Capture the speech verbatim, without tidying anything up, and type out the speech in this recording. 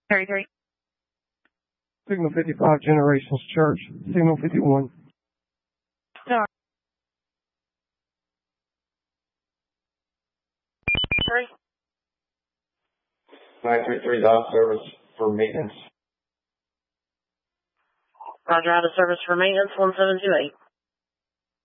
thirty-three. Signal fifty-five, Generations Church. Signal fifty-one. Star. Three. nine three three, dot service for maintenance. Roger, out of service for maintenance, one seven two eight.